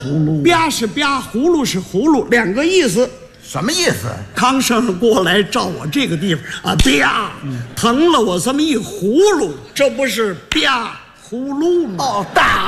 吧是吧，葫芦是葫芦，两个意思。 什么意思？ 康生过来照我这个地方啊，吧，疼了我这么一葫芦，这不是吧葫芦吗？ 哦，大